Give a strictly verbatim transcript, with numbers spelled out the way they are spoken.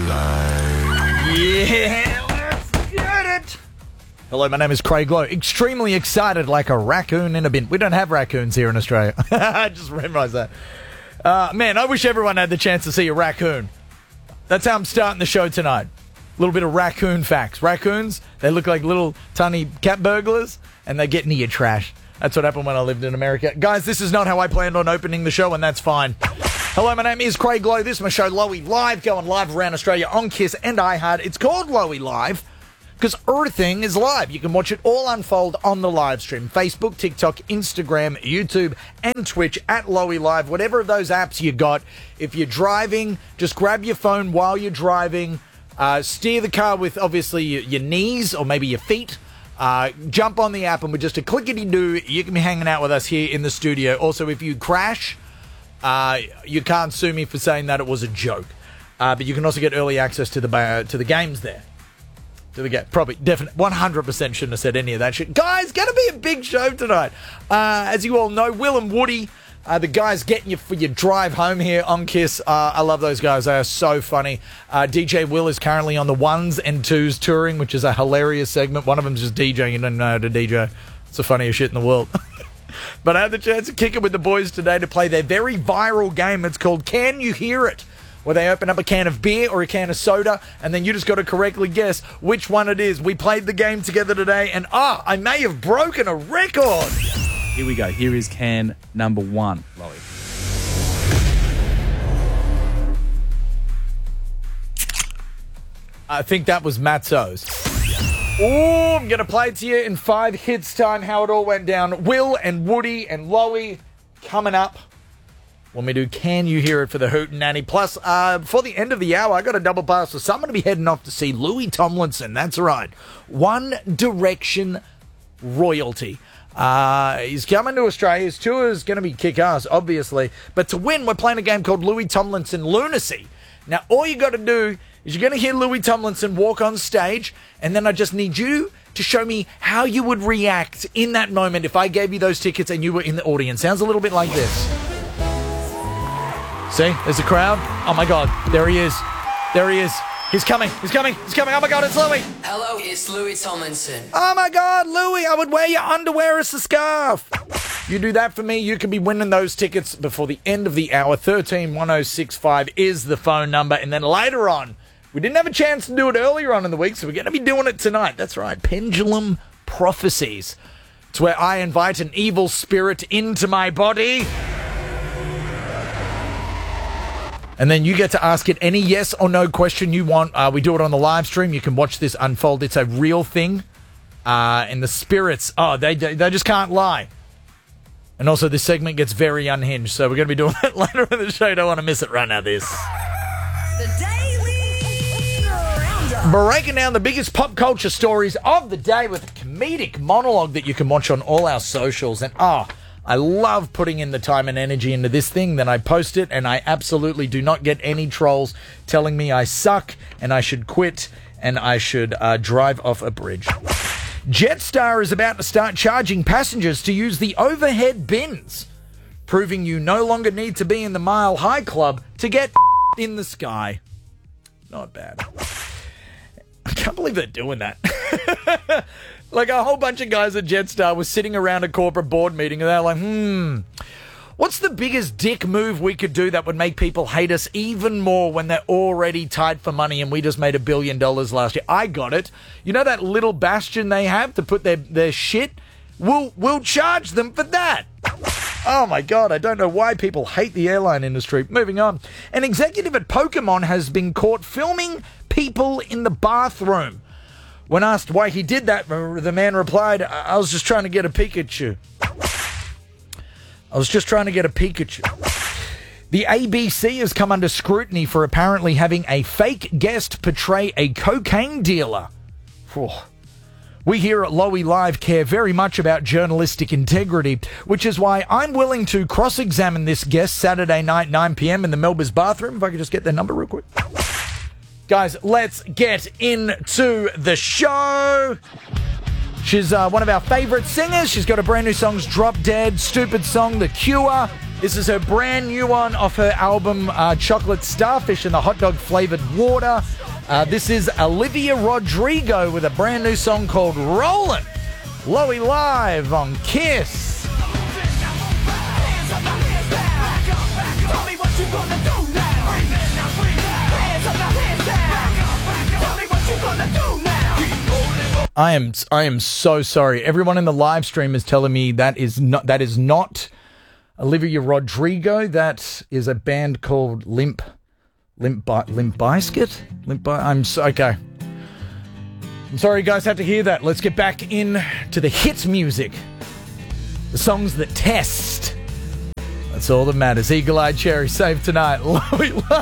Live. Yeah, let's get it. Hello, my name is Craig Lowe. Extremely excited like a raccoon in a bin. We don't have raccoons here in Australia. I just realised that. Uh, man, I wish everyone had the chance to see a raccoon. That's how I'm starting the show tonight. A little bit of raccoon facts. Raccoons, they look like little tiny cat burglars, and they get into your trash. That's what happened when I lived in America. Guys, this is not how I planned on opening the show, and that's fine. Hello, my name is Craig Lowe. This is my show, Lowy Live, going live around Australia on Kiss and iHeart. It's called Lowy Live because everything is live. You can watch it all unfold on the live stream. Facebook, TikTok, Instagram, YouTube, and Twitch at Lowy Live. Whatever of those apps you got. If you're driving, just grab your phone while you're driving. Uh, steer the car with, obviously, your, your knees or maybe your feet. Uh, jump on the app, and with just a clickety-doo, you can be hanging out with us here in the studio. Also, if you crash, uh, you can't sue me for saying that it was a joke. Uh, but you can also get early access to the uh, to the games there. To the game, probably, definitely, one hundred percent shouldn't have said any of that shit. Guys, going to be a big show tonight. Uh, as you all know, Will and Woody, uh, the guys getting you for your drive home here on Kiss. Uh, I love those guys. They are so funny. Uh, D J Will is currently on the ones and twos touring, which is a hilarious segment. One of them is just DJing. You don't know how to D J. It's the funniest shit in the world. But I had the chance to kick it with the boys today to play their very viral game. It's called Can You Hear It? Where they open up a can of beer or a can of soda, and then you just got to correctly guess which one it is. We played the game together today, and ah, I may have broken a record. Here we go. Here is can number one, Lowy. I think that was Matzo's. Oh, I'm going to play it to you in five hits time how it all went down. Will and Woody and Lowy coming up when we do Can You Hear It for the Hootenanny. Plus, uh, before the end of the hour, I got a double pass, so I'm going to be heading off to see Louis Tomlinson. That's right. One Direction royalty. Uh, he's coming to Australia. His tour is going to be kick-ass, obviously. But to win, we're playing a game called Louis Tomlinson Lunacy. Now, all you got to do is you're going to hear Louis Tomlinson walk on stage, and then I just need you to show me how you would react in that moment if I gave you those tickets and you were in the audience. Sounds a little bit like this. See? There's a crowd. Oh, my God. There he is. There he is. He's coming. He's coming. He's coming. Oh, my God. It's Louis. Hello, it's Louis Tomlinson. Oh, my God. Louis, I would wear your underwear as a scarf. You do that for me, you could be winning those tickets before the end of the hour. thirteen one oh six five is the phone number. And then later on, we didn't have a chance to do it earlier on in the week, so we're going to be doing it tonight. That's right. Pendulum Prophecies. It's where I invite an evil spirit into my body. And then you get to ask it any yes or no question you want. Uh, we do it on the live stream. You can watch this unfold. It's a real thing. Uh, and the spirits, oh, they they just can't lie. And also, this segment gets very unhinged, so we're going to be doing that later in the show. Don't want to miss it right now, this. The Daily Roundup. Breaking down the biggest pop culture stories of the day with a comedic monologue that you can watch on all our socials. And, oh, I love putting in the time and energy into this thing. Then I post it, and I absolutely do not get any trolls telling me I suck and I should quit and I should uh, drive off a bridge. Jetstar is about to start charging passengers to use the overhead bins, proving you no longer need to be in the Mile High Club to get in the sky. Not bad. I can't believe they're doing that. Like, a whole bunch of guys at Jetstar were sitting around a corporate board meeting, and they're like, hmm, what's the biggest dick move we could do that would make people hate us even more when they're already tight for money and we just made a billion dollars last year? I got it. You know that little bastion they have to put their, their shit? We'll, we'll charge them for that. Oh, my God. I don't know why people hate the airline industry. Moving on. An executive at Pokemon has been caught filming people in the bathroom. When asked why he did that, the man replied, I was just trying to get a Pikachu. I was just trying to get a Pikachu. The A B C has come under scrutiny for apparently having a fake guest portray a cocaine dealer. Whew. We here at Lowy Live care very much about journalistic integrity, which is why I'm willing to cross-examine this guest Saturday night, nine p.m. in the Melba's bathroom. If I could just get their number real quick. Guys, let's get into the show. She's uh, one of our favourite singers. She's got a brand new songs, Drop Dead, Stupid Song, The Cure. This is her brand new one off her album uh, Chocolate Starfish and the Hot Dog Flavored Water. Uh, this is Olivia Rodrigo with a brand new song called Rollin'. Loey live on Kiss. I am I am so sorry. Everyone in the live stream is telling me that is not that is not Olivia Rodrigo. That is a band called Limp Limp Bi- Limp Bizkit. Limp Bi- I'm so, okay. I'm sorry, you guys, have to hear that. Let's get back in to the hit music, the songs that test. That's all that matters. Eagle Eye Cherry, save tonight.